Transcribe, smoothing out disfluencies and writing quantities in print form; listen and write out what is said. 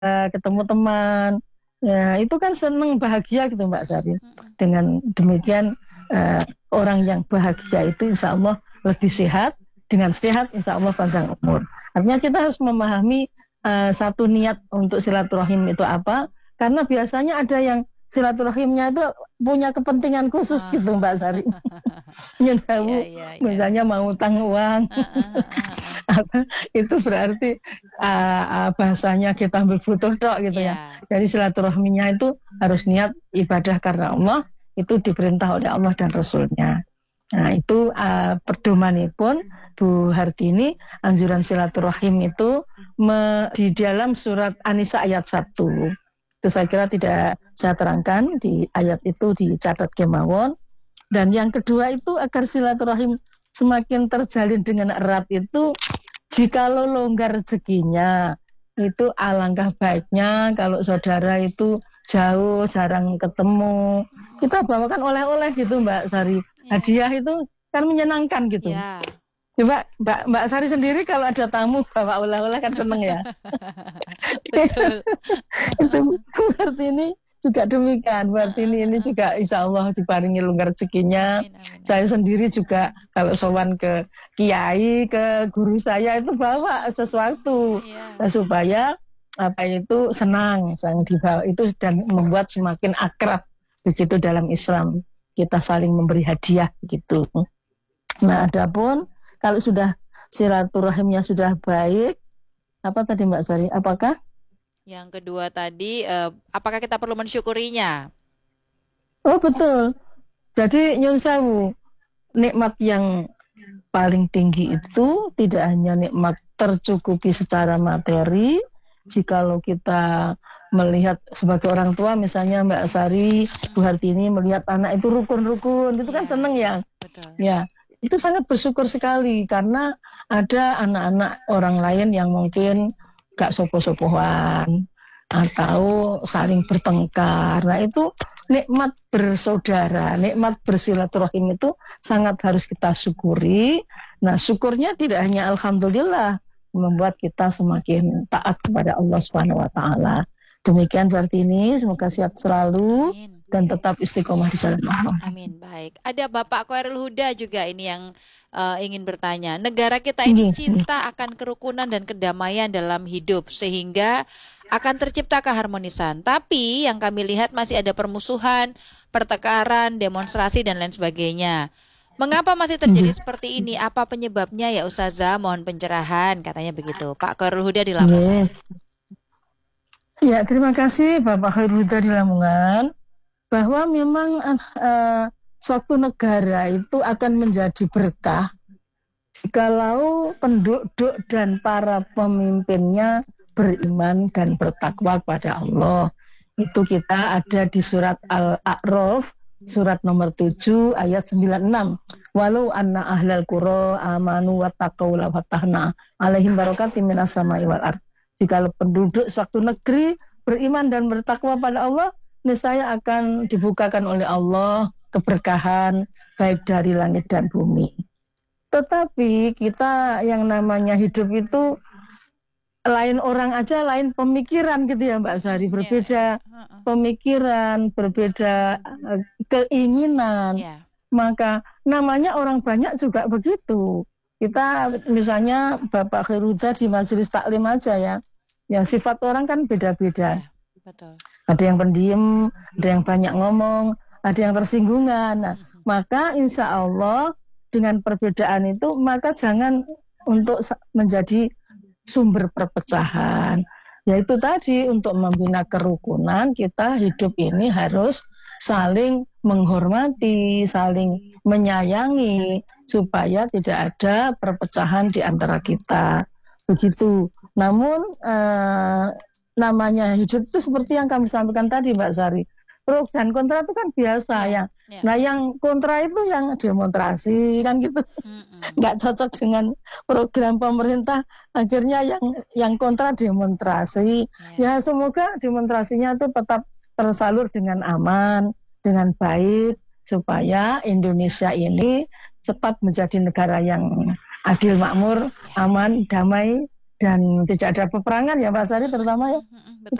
ketemu teman. Ya, itu kan senang bahagia gitu Mbak Sari. Dengan demikian orang yang bahagia itu insya Allah lebih sehat. Dengan sehat insya Allah panjang umur. Artinya kita harus memahami satu niat untuk silaturahim itu apa. Karena biasanya ada yang silaturahimnya itu punya kepentingan khusus gitu Mbak Sari. Nyun sewu, misalnya mau utang uang. Itu berarti bahasanya kita butuh dok gitu ya. Jadi silaturahminya itu harus niat ibadah karena Allah, itu diperintah oleh Allah dan Rasulnya. Nah itu pedomanipun Bu Hartini, anjuran silaturahim itu di dalam surat An-Nisa ayat 1. Itu saya kira tidak saya terangkan, di ayat itu dicatat kemawon. Dan yang kedua itu agar silaturahim semakin terjalin dengan erat itu, jikalau longgar rezekinya, itu alangkah baiknya kalau saudara itu jauh, jarang ketemu, kita bawakan oleh-oleh gitu Mbak Sari. Hadiah itu kan menyenangkan gitu. Coba Mbak Sari sendiri kalau ada tamu bawa oleh-oleh kan seneng ya. Betul. Itu berarti ini juga demikian. Berarti ini juga insya Allah diparingi longgar rezekinya. Amin. Saya sendiri juga kalau sowan ke kiai, ke guru saya itu bawa sesuatu supaya apa itu senang yang dibawa itu, dan membuat semakin akrab begitu dalam Islam, kita saling memberi hadiah gitu. Nah, adapun kalau sudah silaturahimnya sudah baik, apa tadi Mbak Sari? Apakah yang kedua tadi, apakah kita perlu mensyukurinya? Oh betul. Jadi nyun sewu, nikmat yang paling tinggi itu tidak hanya nikmat tercukupi secara materi. Jikalau kita melihat sebagai orang tua, misalnya Mbak Sari, Bu Hartini melihat anak itu rukun-rukun, itu kan seneng ya. Betul. Ya, itu sangat bersyukur sekali karena ada anak-anak orang lain yang mungkin gak sopo-sopohan atau saling bertengkar. Nah itu nikmat bersaudara, nikmat bersilaturahim itu sangat harus kita syukuri. Nah syukurnya tidak hanya alhamdulillah, membuat kita semakin taat kepada Allah Subhanahu wa taala. Demikian berarti ini, semoga sehat selalu. Amin. Dan tetap istiqomah di jalan Allah. Amin. Baik. Ada Bapak Khairul Huda juga ini yang ingin bertanya. Negara kita ini cinta akan kerukunan dan kedamaian dalam hidup sehingga akan tercipta keharmonisan. Tapi yang kami lihat masih ada permusuhan, pertengkaran, demonstrasi dan lain sebagainya. Mengapa masih terjadi seperti ini? Apa penyebabnya ya Ustazah? Mohon pencerahan, katanya begitu. Pak Khairul Huda di Lamongan. Ya, terima kasih Bapak Khairul Huda di Lamongan. Bahwa memang suatu negara itu akan menjadi berkah jikalau penduduk dan para pemimpinnya beriman dan bertakwa kepada Allah. Itu kita ada di surat Al-A'raf, surat nomor 7 ayat 96. Walau anna ahlal qura amanu wattaqau la fatahna alaihim barakatim minas sama'i wal ardh. Jikalau penduduk suatu negeri beriman dan bertakwa pada Allah, niscaya akan dibukakan oleh Allah keberkahan baik dari langit dan bumi. Tetapi kita yang namanya hidup itu lain orang aja, lain pemikiran gitu ya Mbak Sari, berbeda pemikiran, berbeda keinginan. Maka namanya orang banyak juga begitu. Kita misalnya Bapak Khairuza di majelis taklim aja ya, yang sifat orang kan beda-beda. Betul. Ada yang pendiam, ada yang banyak ngomong, ada yang tersinggungan. Nah, maka insya Allah dengan perbedaan itu, maka jangan untuk menjadi sumber perpecahan. Yaitu tadi untuk membina kerukunan, kita hidup ini harus saling menghormati, saling menyayangi, supaya tidak ada perpecahan di antara kita. Begitu. Namun namanya hidup itu seperti yang kami sampaikan tadi Mbak Sari, pro dan kontra itu kan biasa ya. Nah yang kontra itu yang demonstrasi kan gitu, nggak cocok dengan program pemerintah, akhirnya yang kontra demonstrasi. Ya semoga demonstrasinya itu tetap tersalur dengan aman, dengan baik, supaya Indonesia ini tetap menjadi negara yang adil, makmur, aman, damai, dan tidak ada peperangan ya Pak Sari terutama ya. Betul.